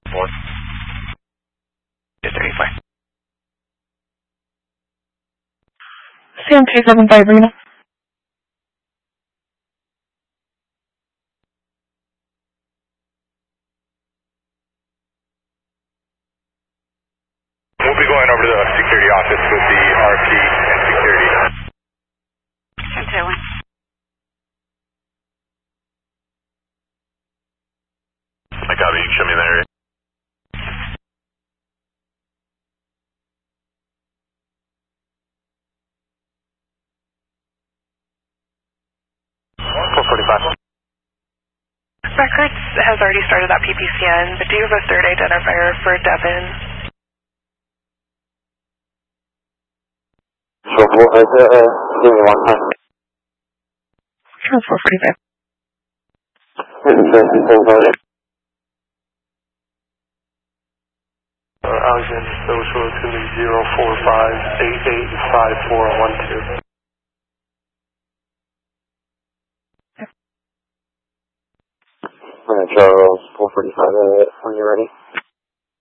One. 234. Sam 275 Reno. We'll be going over to the security office with the RP and security. Continuing. I got it. You can show me that area. Records has already started that PPCN, but do you have a third identifier for Devin? So what was give me one time. Sure, 445. Alexander Social is going to be 045885412. Charles 445 when you're ready.